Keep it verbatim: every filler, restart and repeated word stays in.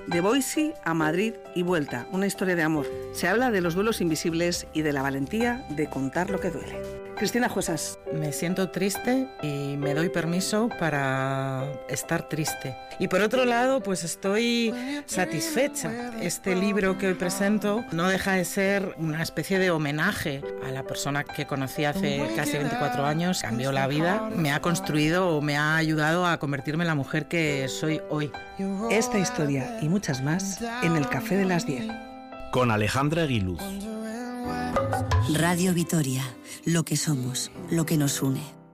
De Boise a Madrid y vuelta, una historia de amor. Se habla de los duelos invisibles y de la valentía de contar lo que duele. Cristina Juesas. Me siento triste y me doy permiso para estar triste. Y por otro lado, pues estoy satisfecha. Este libro que hoy presento no deja de ser una especie de homenaje a la persona que conocí hace casi veinticuatro años. Cambió la vida, me ha construido o me ha ayudado a convertirme en la mujer que soy hoy. Esta historia y muchas más en el Café de las diez. Con Alejandra Aguiluz. Radio Vitoria, lo que somos, lo que nos une.